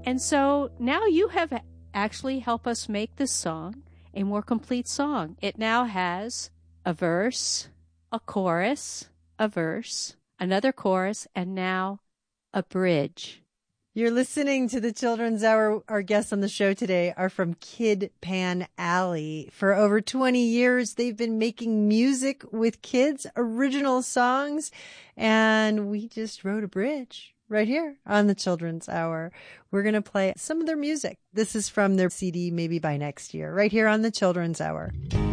And so now you have actually helped us make this song a more complete song. It now has a verse, a chorus, a verse, another chorus, and now a bridge. You're listening to the Children's Hour. Our guests on the show today are from Kid Pan Alley. For over 20 years, they've been making music with kids, original songs, and we just wrote a bridge right here on the Children's Hour. We're going to play some of their music. This is from their CD, Maybe by Next Year, right here on the Children's Hour.